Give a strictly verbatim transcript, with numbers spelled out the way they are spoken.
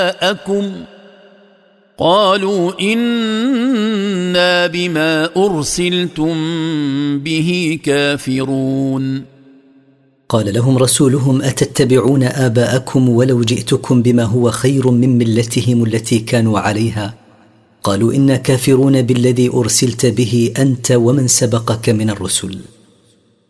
آباءكم قالوا إنا بما أرسلتم به كافرون قال لهم رسولهم أتتبعون آباءكم ولو جئتكم بما هو خير من ملتهم التي كانوا عليها؟ قالوا إنا كافرون بالذي أرسلت به أنت ومن سبقك من الرسل.